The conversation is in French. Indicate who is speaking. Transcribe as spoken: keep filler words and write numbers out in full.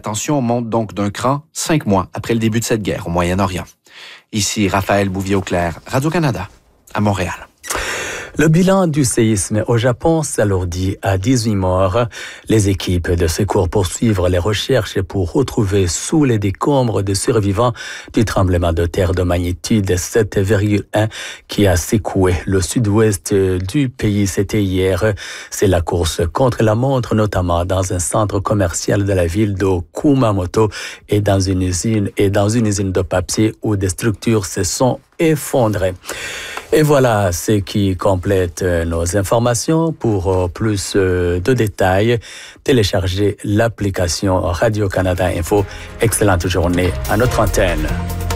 Speaker 1: tensions montent donc d'un cran cinq mois après le début de cette guerre au Moyen-Orient. Ici Raphaël Bouvier-Auclair, Radio-Canada, à Montréal.
Speaker 2: Le bilan du séisme au Japon s'alourdit à dix-huit morts. Les équipes de secours poursuivent les recherches pour retrouver sous les décombres des survivants du tremblement de terre de magnitude sept virgule un qui a secoué le sud-ouest du pays. C'était hier. C'est la course contre la montre, notamment dans un centre commercial de la ville de Kumamoto et dans une usine et dans une usine de papier où des structures se sont effondrées. Et voilà ce qui complète nos informations. Pour plus de détails, téléchargez l'application Radio-Canada Info. Excellente journée à notre antenne.